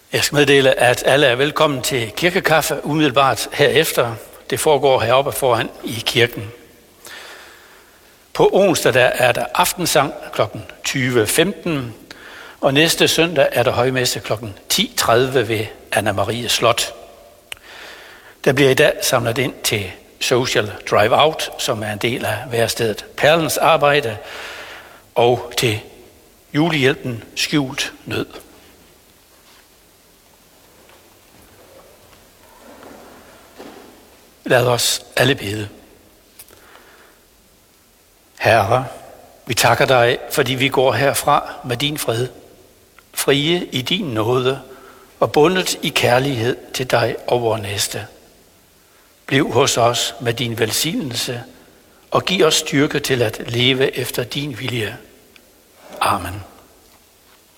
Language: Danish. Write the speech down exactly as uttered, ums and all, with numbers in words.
Jeg skal meddele, at alle er velkommen til kirkekaffe umiddelbart herefter. Det foregår heroppe foran i kirken. På onsdag der er der aftensang klokken tyve femten, og næste søndag er der højmesse klokken ti tredive ved Anna Marie Slot. Der bliver i dag samlet ind til Social Drive Out, som er en del af værstedet Perlens arbejde, og til julehjælpen Skjult Nød. Lad os alle bede. Herre, vi takker dig, fordi vi går herfra med din fred, frie i din nåde og bundet i kærlighed til dig og vor næste. Bliv hos os med din velsignelse og giv os styrke til at leve efter din vilje. Amen.